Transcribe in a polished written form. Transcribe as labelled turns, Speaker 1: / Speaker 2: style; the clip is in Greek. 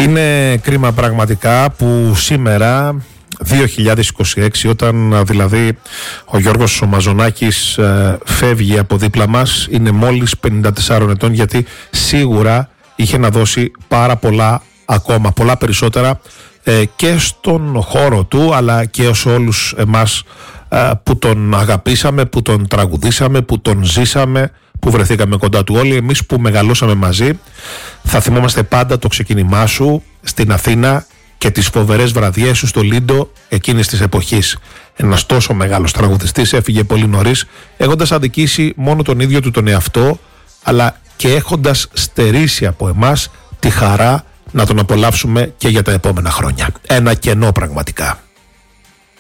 Speaker 1: Είναι κρίμα πραγματικά που σήμερα 2026, όταν δηλαδή ο Γιώργος ο Μαζονάκης φεύγει από δίπλα μας, είναι μόλις 54 ετών, γιατί σίγουρα είχε να δώσει πάρα πολλά ακόμα, πολλά περισσότερα και στον χώρο του, αλλά και σε όλους εμάς που τον αγαπήσαμε, που τον τραγουδήσαμε, που τον ζήσαμε, που βρεθήκαμε κοντά του. Όλοι εμείς που μεγαλώσαμε μαζί θα θυμόμαστε πάντα το ξεκίνημά σου στην Αθήνα και τις φοβερές βραδιές σου στο Λίντο εκείνης της εποχής. Ένας τόσο μεγάλος τραγουδιστής έφυγε πολύ νωρίς, έχοντας αδικήσει μόνο τον ίδιο του τον εαυτό, αλλά και έχοντας στερήσει από εμάς τη χαρά να τον απολαύσουμε και για τα επόμενα χρόνια. Ένα κενό πραγματικά.